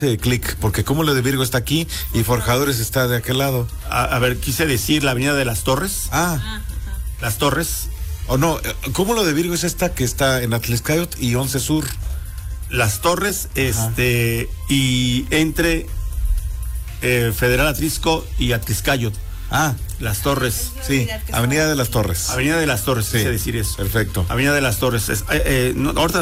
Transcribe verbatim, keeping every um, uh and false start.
de clic, porque Cúmulo de Virgo está aquí y Forjadores está de aquel lado. A, a ver, quise decir la Avenida de las Torres. Ah. Las Torres. O no, Cúmulo de Virgo es esta que está en Atlixcáyotl y once Sur. Las Torres, este, ajá, y entre eh, Federal Atlisco y Atlixcáyotl. Ah. Las Torres. Sí, Avenida de las Torres. Avenida de las Torres, sí, quise decir eso. Perfecto. Avenida de las Torres. Es, eh, eh, no, ahorita